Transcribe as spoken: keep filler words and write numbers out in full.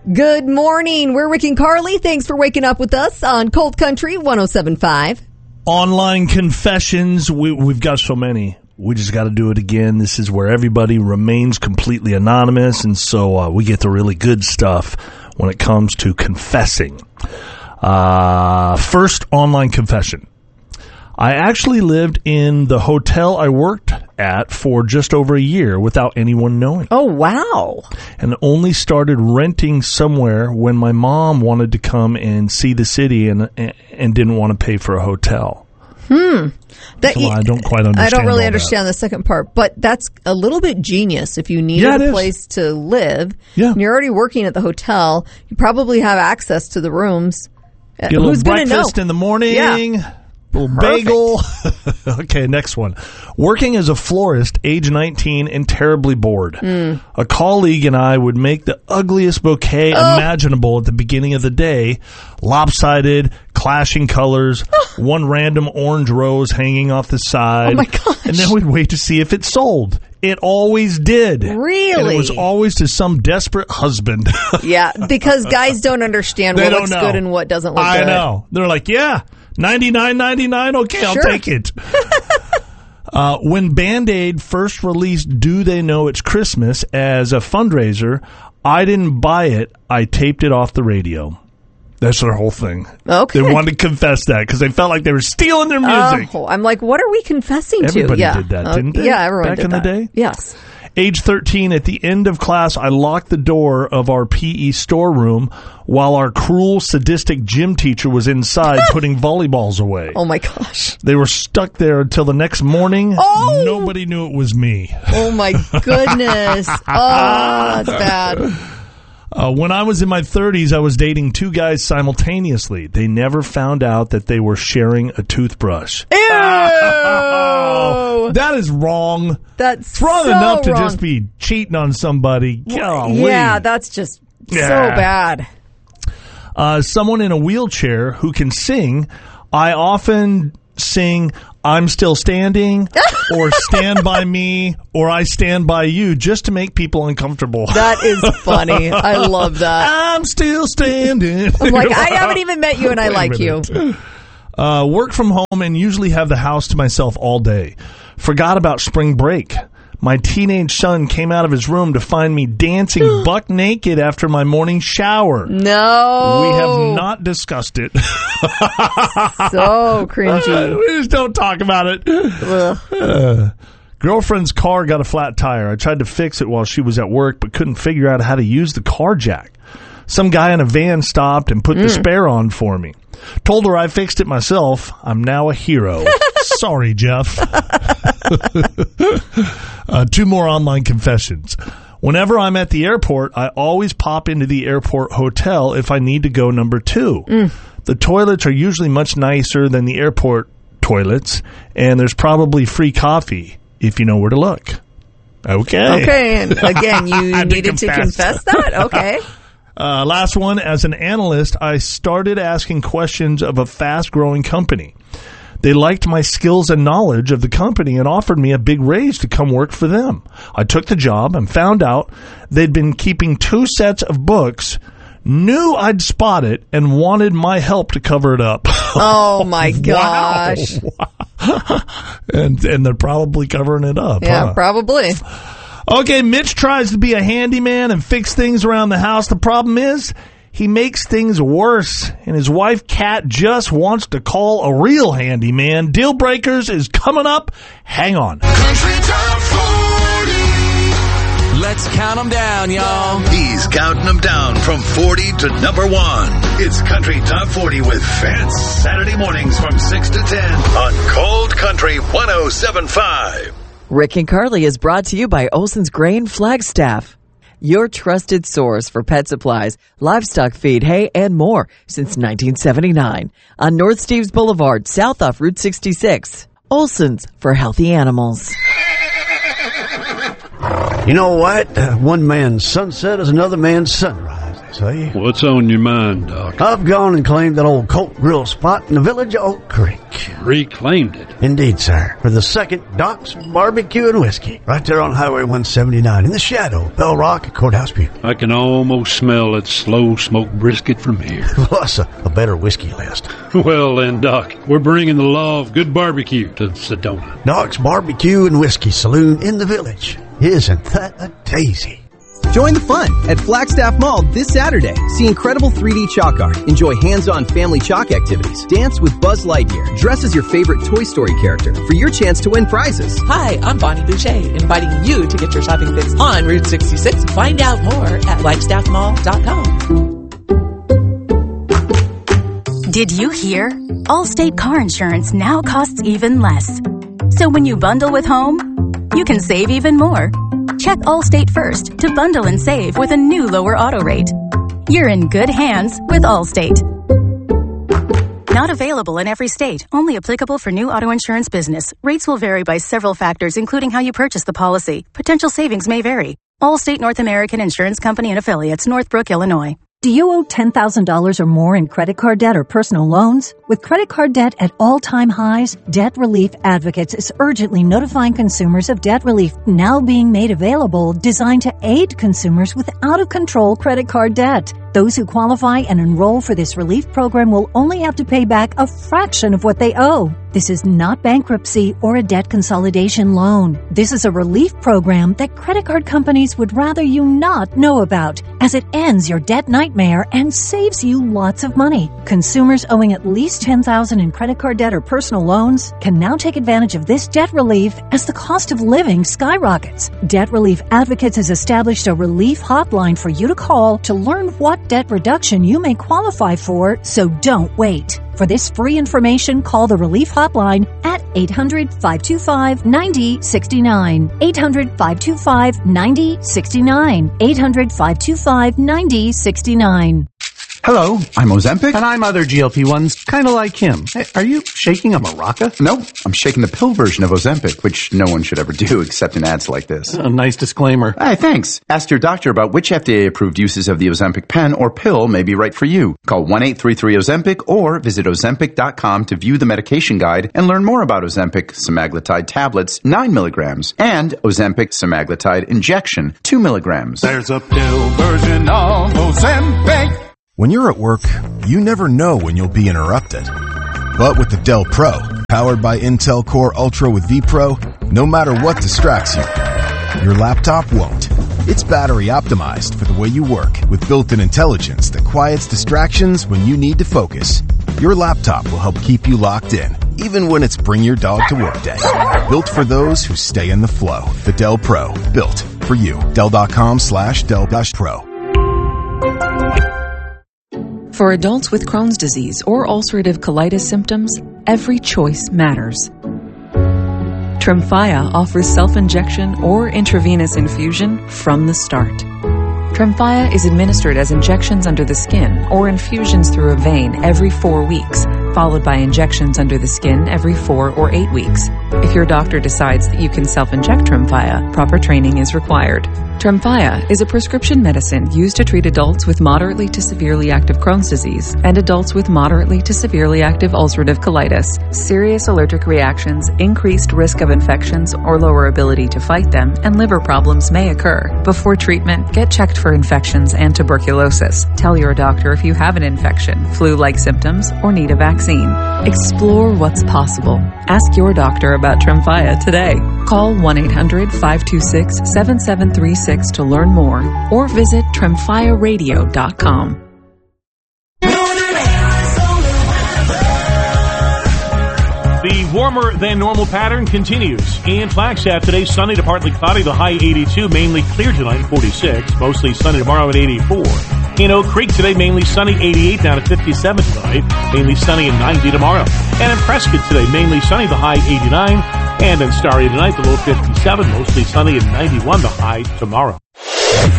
Good morning. We're Rick and Carly. Thanks for waking up with us on Cold Country one oh seven point five. Online confessions. We, we've got so many. We just got to do it again. This is where everybody remains completely anonymous, and so uh, we get the really good stuff when it comes to confessing. Uh, first online confession. I actually lived in the hotel I worked at for just over a year without anyone knowing. Oh, wow. And only started renting somewhere when my mom wanted to come and see the city and and didn't want to pay for a hotel. Hmm. That, so I don't quite understand. I don't really all understand that. the second part, but that's a little bit genius. If you needed Yeah, it a is. place to live, Yeah. and you're already working at the hotel, you probably have access to the rooms. Get a Who's little going to know? breakfast in the morning. Yeah. Little bagel. Okay, next one. Working as a florist, age nineteen, and terribly bored. Mm. A colleague and I would make the ugliest bouquet Oh. imaginable at the beginning of the day. Lopsided, clashing colors, one random orange rose hanging off the side. Oh my gosh. And then we'd wait to see if it sold. It always did. Really? And it was always to some desperate husband. Yeah, because guys don't understand They what don't looks know. good and what doesn't look I good. know. They're like, yeah, ninety-nine ninety-nine. Okay, I'll Sure. take it. uh, when Band-Aid first released Do They Know It's Christmas as a fundraiser, I didn't buy it. I taped it off the radio. That's their whole thing. Okay. They wanted to confess that because they felt like they were stealing their music. Oh, I'm like, what are we confessing to? Everybody yeah. did that, Uh, didn't they? Yeah, everyone Back did in the that. day? Yes. Age thirteen, at the end of class, I locked the door of our P E storeroom while our cruel, sadistic gym teacher was inside putting volleyballs away. Oh, my gosh. They were stuck there until the next morning. Oh! Nobody knew it was me. Oh, my goodness. Oh, that's bad. Uh, when I was in my thirties, I was dating two guys simultaneously. They never found out that they were sharing a toothbrush. Ew! Oh, that is wrong. That's It's wrong so enough to wrong. just be cheating on somebody. Golly. Yeah, that's just Yeah. so bad. Uh, someone in a wheelchair who can sing, I often sing I'm Still Standing or Stand By Me or I Stand By You just to make people uncomfortable. That is funny. I love that. I'm still standing. I'm like, I haven't even met you and I Wait a like you. minute. Uh, work from home and usually have the house to myself all day. Forgot about spring break. My teenage son came out of his room to find me dancing buck naked after my morning shower. No. We have not discussed it. So cringy. We just don't talk about it. Uh, girlfriend's car got a flat tire. I tried to fix it while she was at work, but couldn't figure out how to use the car jack. Some guy in a van stopped and put mm. the spare on for me. Told her I fixed it myself. I'm now a hero. Sorry, Jeff. uh, two more online confessions. Whenever I'm at the airport, I always pop into the airport hotel if I need to go number two. Mm. The toilets are usually much nicer than the airport toilets, and there's probably free coffee if you know where to look. Okay. Okay, and again, you I needed to confess that? Okay. Uh, last one, as an analyst, I started asking questions of a fast-growing company. They liked my skills and knowledge of the company and offered me a big raise to come work for them. I took the job and found out they'd been keeping two sets of books, knew I'd spot it, and wanted my help to cover it up. Oh, my gosh. Wow. and, and they're probably covering it up. Yeah, huh? probably. Okay, Mitch tries to be a handyman and fix things around the house. The problem is he makes things worse, and his wife, Kat, just wants to call a real handyman. Deal Breakers is coming up. Hang on. Country Top forty. Let's count them down, y'all. He's counting them down from forty to number one. It's Country Top forty with Fence. Saturday mornings from six to ten on Cold Country one oh seven point five. Rick and Carly is brought to you by Olson's Grain Flagstaff, your trusted source for pet supplies, livestock feed, hay, and more since nineteen seventy-nine. On North Steves Boulevard, south off Route sixty-six. Olson's for healthy animals. You know what? Uh, one man's sunset is another man's sunrise, they see? What's on your mind, Doc? I've gone and claimed that old Colt Grill spot in the village of Oak Creek. Reclaimed it? Indeed, sir. For the second Doc's Barbecue and Whiskey. Right there on Highway one seventy-nine, in the shadow of Bell Rock and Courthouse View. I can almost smell that slow smoked brisket from here. Plus a, a better whiskey list. Well then, Doc, we're bringing the law of good barbecue to Sedona. Doc's Barbecue and Whiskey Saloon in the village. Isn't that a daisy? Join the fun at Flagstaff Mall this Saturday. See incredible three D chalk art. Enjoy hands-on family chalk activities. Dance with Buzz Lightyear. Dress as your favorite Toy Story character for your chance to win prizes. Hi, I'm Bonnie Boucher, inviting you to get your shopping fix on Route sixty-six. Find out more at flagstaff mall dot com. Did you hear? Allstate car insurance now costs even less. So when you bundle with home, you can save even more. Check Allstate first to bundle and save with a new lower auto rate. You're in good hands with Allstate. Not available in every state. Only applicable for new auto insurance business. Rates will vary by several factors, including how you purchase the policy. Potential savings may vary. Allstate North American Insurance Company and Affiliates, Northbrook, Illinois. Do you owe ten thousand dollars or more in credit card debt or personal loans? With credit card debt at all-time highs, Debt Relief Advocates is urgently notifying consumers of debt relief now being made available, designed to aid consumers with out-of-control credit card debt. Those who qualify and enroll for this relief program will only have to pay back a fraction of what they owe. This is not bankruptcy or a debt consolidation loan. This is a relief program that credit card companies would rather you not know about, as it ends your debt nightmare and saves you lots of money. Consumers owing at least ten thousand dollars in credit card debt or personal loans can now take advantage of this debt relief as the cost of living skyrockets. Debt Relief Advocates has established a relief hotline for you to call to learn what debt reduction you may qualify for, so don't wait. For this free information, call the Relief Hotline at eight hundred, five two five, nine zero six nine. eight hundred, five two five, nine zero six nine. eight hundred, five two five, nine zero six nine. Hello, I'm Ozempic. And I'm other G L P ones, kind of like him. Hey, are you shaking a maraca? No, I'm shaking the pill version of Ozempic, which no one should ever do except in ads like this. A nice disclaimer. Hey, thanks. Ask your doctor about which F D A-approved uses of the Ozempic pen or pill may be right for you. Call one eight three three Ozempic or visit ozempic dot com to view the medication guide and learn more about Ozempic semaglutide tablets, nine milligrams, and Ozempic semaglutide injection, two milligrams. There's a pill version of Ozempic. When you're at work, you never know when you'll be interrupted. But with the Dell Pro, powered by Intel Core Ultra with vPro, no matter what distracts you, your laptop won't. It's battery optimized for the way you work with built-in intelligence that quiets distractions when you need to focus. Your laptop will help keep you locked in, even when it's bring your dog to work day. Built for those who stay in the flow. The Dell Pro, built for you. Dell.com slash Dell Pro. For adults with Crohn's disease or ulcerative colitis symptoms, every choice matters. Tremfya offers self-injection or intravenous infusion from the start. Tremfya is administered as injections under the skin or infusions through a vein every four weeks, followed by injections under the skin every four or eight weeks. If your doctor decides that you can self-inject Tremfya, proper training is required. Tremfya is a prescription medicine used to treat adults with moderately to severely active Crohn's disease and adults with moderately to severely active ulcerative colitis. Serious allergic reactions, increased risk of infections or lower ability to fight them, and liver problems may occur. Before treatment, get checked for infections and tuberculosis. Tell your doctor if you have an infection, flu-like symptoms, or need a vaccine. Explore what's possible. Ask your doctor about Tremfya today. Call one eight hundred, five two six, seven seven three six to learn more or visit tremfya radio dot com. The warmer than normal pattern continues. In Flagstaff today, sunny to partly cloudy, the high eighty-two, mainly clear tonight, forty-six, mostly sunny tomorrow at eighty-four. In Oak Creek today, mainly sunny, eighty-eight, down to fifty-seven tonight, mainly sunny and ninety tomorrow. And in Prescott today, mainly sunny, the high eighty-nine, and in Starry tonight, the low fifty-seven, mostly sunny and ninety-one, the high tomorrow.